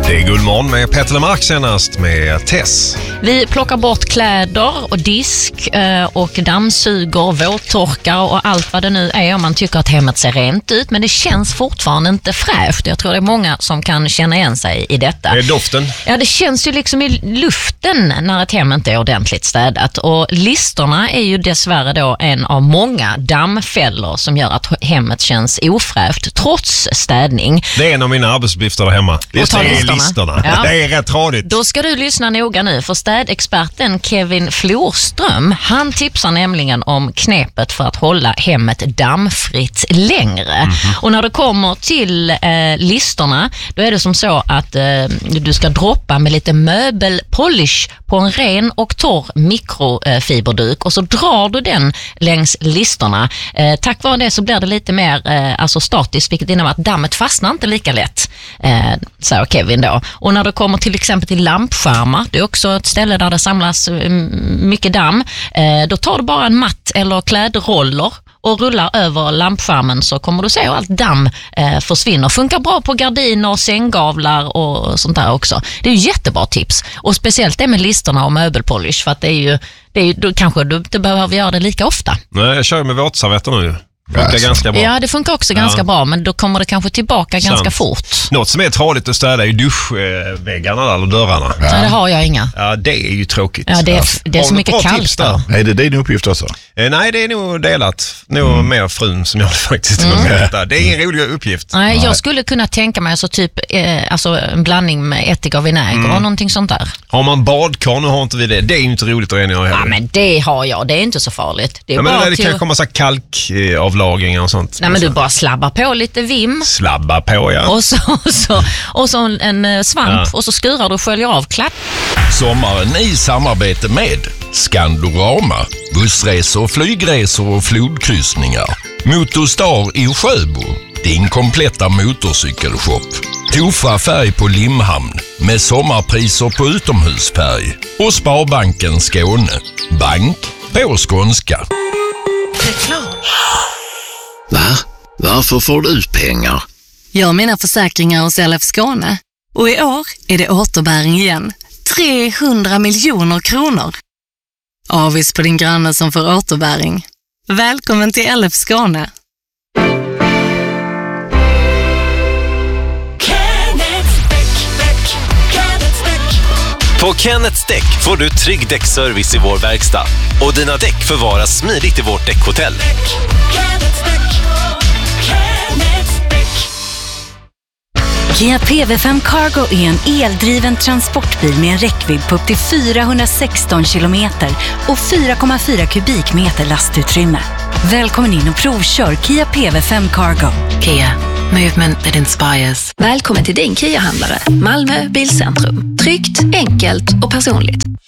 Det är Guldmorgon med Petter Lemark senast med Tess. Vi plockar bort kläder och disk och dammsuger, våttorkar och allt vad det nu är om man tycker att hemmet ser rent ut. Men det känns fortfarande inte fräscht. Jag tror det är många som kan känna igen sig i detta. Det är doften. Ja, det känns ju liksom i luften när ett hem inte är ordentligt städat. Och listerna är ju dessvärre då en av många dammfällor som gör att hemmet känns ofräscht trots städning. Det är en av mina arbetsuppgifter där hemma. Det är listerna. Ja. Det är rätt radigt. Då ska du lyssna noga nu, för städexperten Kevin Florström, han tipsar nämligen om knepet för att hålla hemmet dammfritt längre. Och när det kommer till listerna, då är det som så att du ska droppa med lite möbelpolish på en ren och torr mikrofiberduk och så drar du den längs listerna. Tack vare det så blir det lite mer statiskt, vilket innebär att dammet fastnar inte lika lätt, säger Kevin då. Och när det kommer till exempel till lampskärmar, det är också ett ställe där det samlas mycket damm, då tar du bara en matt eller klädroller och rullar över lampskärmen, så kommer du se hur allt damm försvinner. Funkar bra på gardiner, sänggavlar och sånt där också. Det är ju jättebra tips. Och speciellt det med listerna och möbelpolish, för att då kanske du inte behöver göra det lika ofta. Nej, jag kör med våtservetter nu. Funkar ganska bra. Ja, det funkar också ganska bra, men då kommer det kanske tillbaka ganska fort. Något som är tradigt att städa är ju duschväggarna eller dörrarna. Ja, det har jag inga. Ja, det är ju tråkigt. Ja, det är så mycket kallt där. Är det din uppgift också? Nej, det är nog delat. Nog mer frun som gör det faktiskt. Det är ingen rolig uppgift. Nej, jag skulle kunna tänka mig en blandning med ättika och vinäger och någonting sånt där. Har man badkar, nu har inte vi det. Det är ju inte roligt att rengöra heller. Ja, men det har jag. Det är inte så farligt. Det är men det kan komma så kalkavlagringar och sånt. Nej, men du bara slabbar på lite vim. Slabba på, ja. Och så en svamp och så skurar du och sköljer av klapp. Sommaren i samarbete med Skandorama, bussresor, flygresor och flodkryssningar. Motorstar i Sjöbo, din kompletta motorcykelshop. Tofa färg på Limhamn med sommarpriser på utomhusfärg. Och Sparbanken Skåne, bank på skånska. Va? Varför får du pengar? Jag menar försäkringar hos LF Skåne. Och i år är det återbäring igen. 300 miljoner kronor. Avis på din granne som får återbäring. Välkommen till LF Skåne. På Kenneths Däck får du trygg däckservice i vår verkstad. Och dina däck förvaras smidigt i vårt däckhotell. Kia PV5 Cargo är en eldriven transportbil med en räckvidd på upp till 416 kilometer och 4,4 kubikmeter lastutrymme. Välkommen in och provkör Kia PV5 Cargo. Kia, movement that inspires. Välkommen till din Kia-handlare. Malmö Bilcentrum. Tryggt, enkelt och personligt.